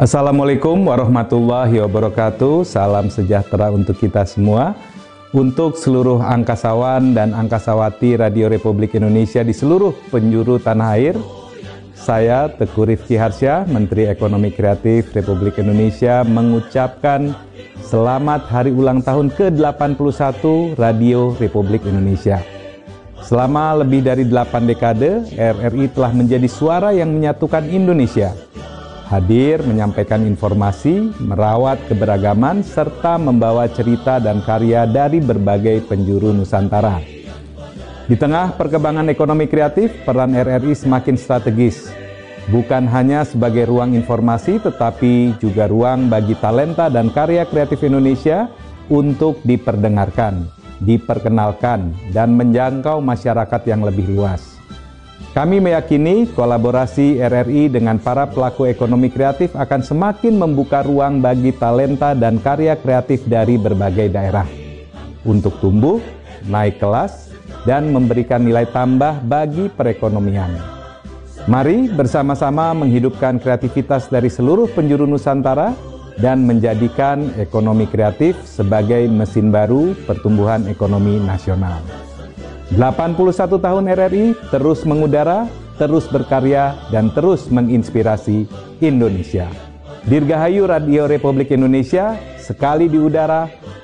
Assalamualaikum warahmatullahi wabarakatuh. Salam sejahtera untuk kita semua. Untuk seluruh angkasawan dan angkasawati Radio Republik Indonesia di seluruh penjuru tanah air, saya Teguh Rifki Harsya, Menteri Ekonomi Kreatif Republik Indonesia, mengucapkan selamat hari ulang tahun ke-81 Radio Republik Indonesia. Selama lebih dari 8 dekade, RRI telah menjadi suara yang menyatukan Indonesia. Hadir menyampaikan informasi, merawat keberagaman, serta membawa cerita dan karya dari berbagai penjuru Nusantara. Di tengah perkembangan ekonomi kreatif, peran RRI semakin strategis. Bukan hanya sebagai ruang informasi, tetapi juga ruang bagi talenta dan karya kreatif Indonesia untuk diperdengarkan, diperkenalkan, dan menjangkau masyarakat yang lebih luas. Kami meyakini kolaborasi RRI dengan para pelaku ekonomi kreatif akan semakin membuka ruang bagi talenta dan karya kreatif dari berbagai daerah untuk tumbuh, naik kelas, dan memberikan nilai tambah bagi perekonomian. Mari bersama-sama menghidupkan kreativitas dari seluruh penjuru Nusantara dan menjadikan ekonomi kreatif sebagai mesin baru pertumbuhan ekonomi nasional. 81 tahun RRI terus mengudara, terus berkarya, dan terus menginspirasi Indonesia. Dirgahayu Radio Republik Indonesia, sekali di udara,